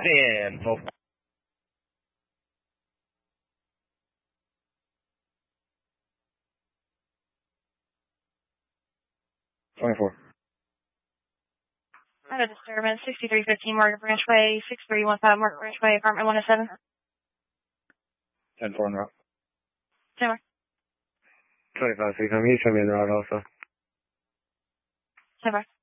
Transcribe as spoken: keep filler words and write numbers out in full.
ten, four. twenty-four. I have a disturbance, sixty-three fifteen Market Branch Way, six three one five Market Branch Way, apartment one oh seven. ten four in route. ten four. twenty-five six, I'm you send me in the route also. ten four.